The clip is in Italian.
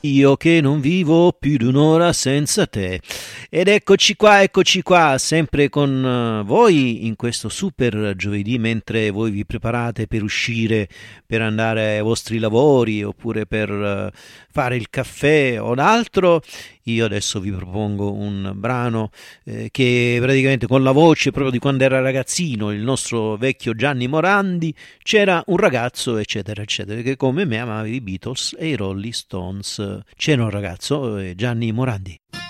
Io che non vivo più di un'ora senza te. Ed eccoci qua, sempre con voi in questo super giovedì, mentre voi vi preparate per uscire, per andare ai vostri lavori oppure per fare il caffè o altro. Io adesso vi propongo un brano che praticamente con la voce proprio di quando era ragazzino, il nostro vecchio Gianni Morandi, c'era un ragazzo eccetera eccetera che come me amava i Beatles e i Rolling Stones. C'era un ragazzo, Gianni Morandi.